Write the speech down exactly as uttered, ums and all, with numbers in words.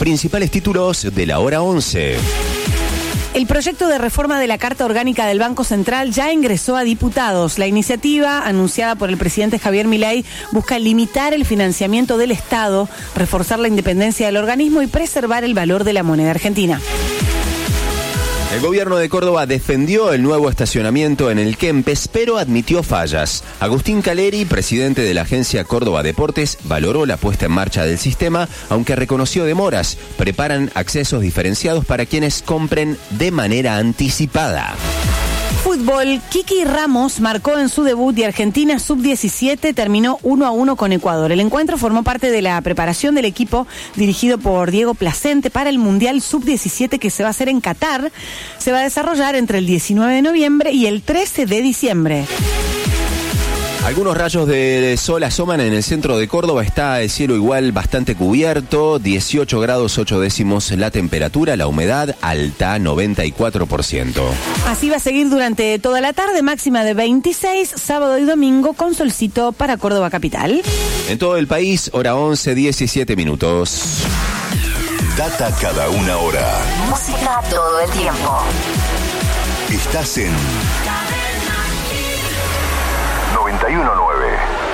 principales títulos de la hora once. El proyecto de reforma de la Carta Orgánica del Banco Central ya ingresó a diputados. La iniciativa, anunciada por el presidente Javier Milei, busca limitar el financiamiento del Estado, reforzar la independencia del organismo y preservar el valor de la moneda argentina. El gobierno de Córdoba defendió el nuevo estacionamiento en el Kempes, pero admitió fallas. Agustín Caleri, presidente de la agencia Córdoba Deportes, valoró la puesta en marcha del sistema, aunque reconoció demoras. Preparan accesos diferenciados para quienes compren de manera anticipada. Fútbol, Kiki Ramos marcó en su debut y Argentina sub diecisiete terminó uno a uno con Ecuador. El encuentro formó parte de la preparación del equipo dirigido por Diego Placente para el Mundial sub diecisiete que se va a hacer en Qatar. Se va a desarrollar entre el diecinueve de noviembre y el trece de diciembre. Algunos rayos de sol asoman en el centro de Córdoba. Está el cielo igual bastante cubierto, dieciocho grados ocho décimos la temperatura, la humedad alta noventa y cuatro por ciento. Así va a seguir durante toda la tarde, máxima de veintiséis, sábado y domingo con solcito para Córdoba capital. En todo el país, hora once, diecisiete minutos. Data cada una hora. Música todo el tiempo. Estás en noventa y uno nueve.